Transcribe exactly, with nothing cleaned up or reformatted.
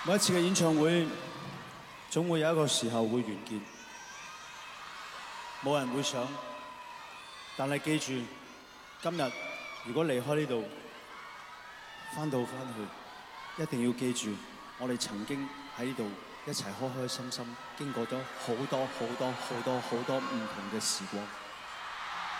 每一次嘅演唱會，總會有一個時候會完結，冇人會想。但係記住，今日如果離開呢度，返到返去，一定要記住，我哋曾經喺呢度一齊開開心心，經過咗好多好多好多好多唔同嘅時光。